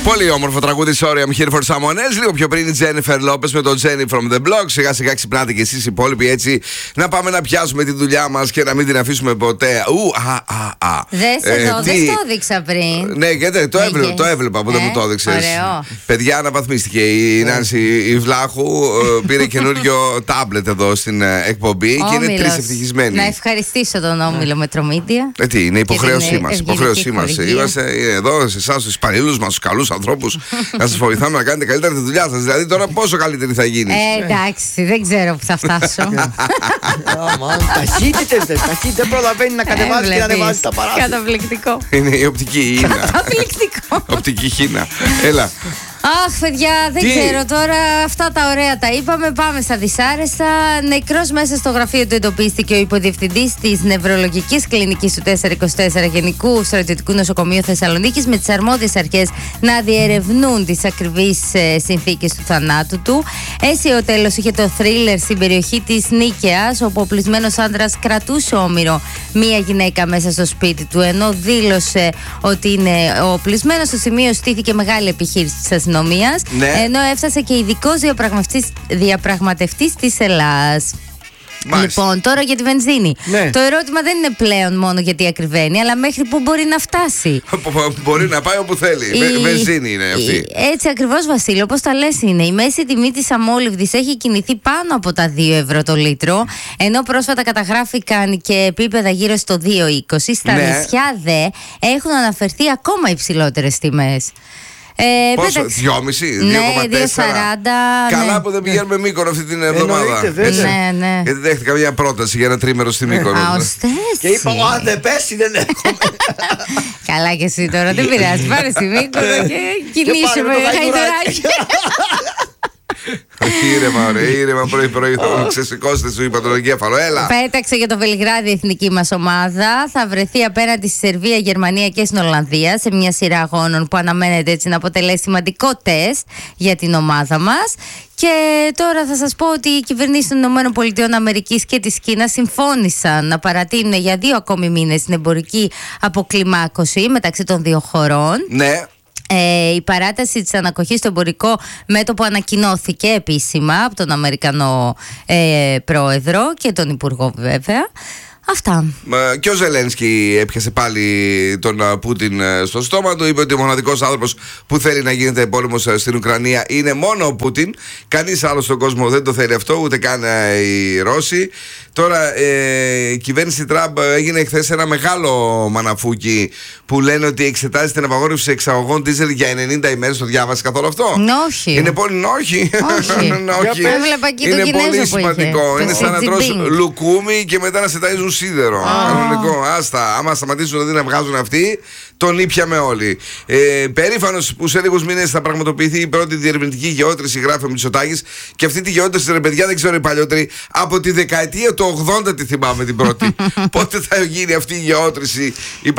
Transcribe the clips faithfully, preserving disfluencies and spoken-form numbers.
Πολύ όμορφο τραγούδι, sorry, I'm here for someone else. Λίγο πιο πριν η Jennifer Lopez με τον Jenny from the Block. Σιγά σιγά ξυπνάτε κι εσείς οι υπόλοιποι, έτσι να πάμε να πιάσουμε τη δουλειά μας και να μην την αφήσουμε ποτέ. Ου, α, α, α. Δες εδώ, δεν το έδειξα πριν. Ναι, γιατί το, έβλεπα, το έβλεπα που δεν μου το έδειξες. Ωραίο. Παιδιά, αναβαθμίστηκε. Η Νάνση η Βλάχου πήρε καινούριο τάμπλετ εδώ στην εκπομπή και είναι τρεις ευτυχισμένοι. Να ευχαριστήσω τον Όμιλο Μετρομίδια. Ε, τι, είναι υποχρέωσή μας. Υποχρέωσή μας. Είμαστε εδώ σε εσάς, τους υπαλλήλους μας, τους καλούς ανθρώπους, να σας βοηθάμε να κάνετε καλύτερα τη δουλειά σας. Δηλαδή, τώρα πόσο καλύτερη θα γίνει. Ε, εντάξει, δεν ξέρω που θα φτάσω. Ταχύτητες, ταχύτητες, δεν προλαβαίνει να κατεβάζει και να ανεβάζει τα παράθυρα. Καταπληκτικό. Είναι η οπτική ίνα. Καταπληκτικό. Οπτική χίνα. Έλα. Αχ, παιδιά, δεν Τι? ξέρω τώρα. Αυτά τα ωραία τα είπαμε. Πάμε στα δυσάρεστα. Νεκρός μέσα στο γραφείο του εντοπίστηκε ο υποδιευθυντής της νευρολογικής κλινικής του τετρακόσια είκοσι τέσσερα Γενικού Στρατιωτικού Νοσοκομείου Θεσσαλονίκης, με τις αρμόδιες αρχές να διερευνούν τις ακριβείς ε, συνθήκες του θανάτου του. Έτσι, ο τέλος είχε το θρίλερ στην περιοχή της Νίκαιας, όπου ο οπλισμένος άντρας κρατούσε όμηρο μία γυναίκα μέσα στο σπίτι του, ενώ δήλωσε ότι είναι ο οπλισμένος. Στο σημείο στήθηκε μεγάλη επιχείρηση της αστυνομίας. Ναι. Ενώ έφτασε και ειδικός διαπραγματευτής, διαπραγματευτής της Ελλάδας. Μάλιστα. Λοιπόν, τώρα για τη βενζίνη. Ναι. Το ερώτημα δεν είναι πλέον μόνο γιατί ακριβένει, αλλά μέχρι πού μπορεί να φτάσει. Μπορεί να πάει όπου θέλει. Η... Βενζίνη είναι αυτή. Έτσι ακριβώς, Βασίλη, όπως τα λες είναι. Η μέση τιμή της αμόλυβδης έχει κινηθεί πάνω από τα δύο ευρώ το λίτρο, ενώ πρόσφατα καταγράφηκαν και επίπεδα γύρω στο δύο είκοσι. Στα Ναι. νησιά δε έχουν αναφερθεί ακόμα υψηλότερες τιμές. Ε, Πόσο, δυόμισι, δύο κόμμα τέσσερα. Ναι, δύο σαράντα. Καλά ναι. που δεν πηγαίνουμε Μύκονο αυτή την εβδομάδα. Εννοείται, βέβαια. Ναι, ναι. Γιατί δέχτηκα μια πρόταση για ένα τρίμερο στη Μύκονο. Α, ως Και είπα, αν δεν πέσει, δεν έχουμε. Καλά και εσύ τώρα, δεν πειράζει. Πάρε στη Μύκονο και κινήσουμε πάρε με το χαϊδουράκι. Ήρεμα, ωραία, ήρεμα πρωί-πρωί. Θα ξεσηκώσετε, σου είπα τον εγκέφαλο. Έλα. Πέταξε για το Βελιγράδι η εθνική μας ομάδα. Θα βρεθεί απέναντι στη Σερβία, Γερμανία και στην Ολλανδία σε μια σειρά αγώνων που αναμένεται έτσι να αποτελέσει σημαντικό τεστ για την ομάδα μας. Και τώρα θα σας πω ότι οι κυβερνήσεις των ΗΠΑ και της Κίνας συμφώνησαν να παρατείνουν για δύο ακόμη μήνες την εμπορική αποκλιμάκωση μεταξύ των δύο χωρών. Ναι. Ε, η παράταση της ανακοχής στο εμπορικό μέτωπο ανακοινώθηκε επίσημα από τον Αμερικανό ε, πρόεδρο και τον Υπουργό, βέβαια. Αυτά. Και ο Ζελένσκι έπιασε πάλι τον Πούτιν στο στόμα του. Είπε ότι ο μοναδικός άνθρωπος που θέλει να γίνεται πόλεμος στην Ουκρανία είναι μόνο ο Πούτιν. Κανείς άλλος στον κόσμο δεν το θέλει αυτό, ούτε καν οι Ρώσοι. Τώρα ε, η κυβέρνηση Τραμπ έγινε χθες ένα μεγάλο μαναφούκι που λένε ότι εξετάζει την απαγόρευση εξαγωγών ντίζελ για ενενήντα ημέρες. Το διάβασε καθόλου αυτό? Όχι. Είναι πολύ όχι. Όχι. όχι. Είναι πολύ σημαντικό. Είναι σαν να τρως λουκούμι και μετά να σε ταΐζουν σίδερο. Κανονικό. Άστα. Άμα σταματήσουν δηλαδή να βγάζουν αυτοί, τον ήπιαμε όλοι. Ε, Περήφανος που σε λίγους μήνες θα πραγματοποιηθεί η πρώτη διερευνητική γεώτρηση, γράφει ο Μητσοτάκης. Και αυτή τη γεώτρηση, ρε παιδιά, δεν ξέρω οι παλιότεροι, από τη δεκαετία του ογδόντα τη θυμάμαι την πρώτη. Πότε θα γίνει αυτή η γεώτρηση,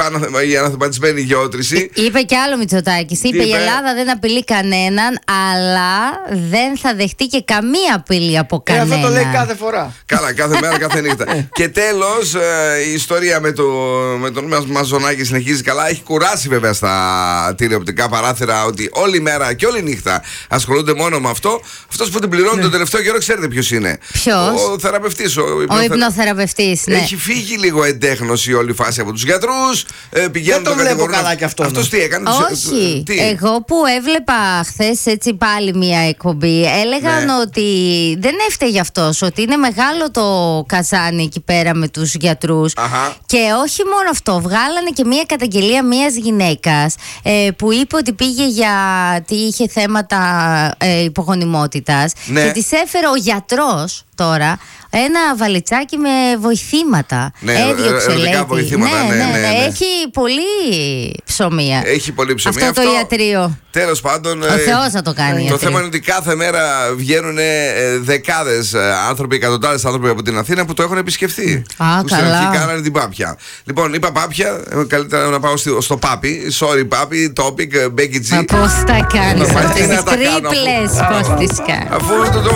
η αναθεματισμένη γεώτρηση. Είπε κι άλλο Μητσοτάκης. Είπε, η Ελλάδα δεν απειλεί κανέναν, αλλά δεν θα δεχτεί και καμία απειλή από κανέναν. Ε, αυτό το λέει κάθε φορά. Καλά, κάθε μέρα, κάθε νύχτα. Και τέλος, η ιστορία με, το, με τον Μαζονάκη συνεχίζει καλά. Έχει κουράσει βέβαια στα τηλεοπτικά παράθυρα ότι όλη μέρα και όλη νύχτα ασχολούνται μόνο με αυτό. Αυτός που την πληρώνει ναι. τον τελευταίο καιρό, ξέρετε ποιος είναι? Ποιος? Ο θεραπευτής. Ο, ο υπνοθεραπευτής. Ναι. Έχει φύγει λίγο εντέχνωση όλη η φάση από τους γιατρούς. Ε, δεν το βλέπω καλά κι αυτό. Αυτός τι έκανε? Όχι. Τι? Εγώ που έβλεπα χθες έτσι πάλι μια εκπομπή, έλεγαν ναι. ότι δεν έφταιγε αυτός, ότι είναι μεγάλο το καζάνι εκεί πέρα με τους γιατρούς. Αχα. Και όχι μόνο αυτό, βγάλανε και μια καταγγελία μιας γυναίκας ε, που είπε ότι πήγε γιατί είχε θέματα ε, υπογονιμότητας ναι. και της έφερε ο γιατρός τώρα ένα βαλιτσάκι με βοηθήματα. Ναι, έδιωξε, λέει. Βοηθήματα, ναι, ναι, ναι, ναι. Έχει πολύ ψωμία. Έχει πολύ ψωμία. Αυτό, αυτό το ιατρείο. Τέλος πάντων. Ο ε, Θεός θα το κάνει. Το θέμα είναι ότι κάθε μέρα βγαίνουν ε, δεκάδες άνθρωποι, εκατοντάδες άνθρωποι από την Αθήνα που το έχουν επισκεφθεί. Α, που καλά. στην αρχή κάνανε την Πάπια. Λοιπόν, είπα Πάπια, καλύτερα να πάω στο, στο Πάπι. Sorry, Πάπι, topic, Becky G. Μα πώς τα κάνεις αυτές τις τρίπλες, πώς τις κάνεις? Αφού το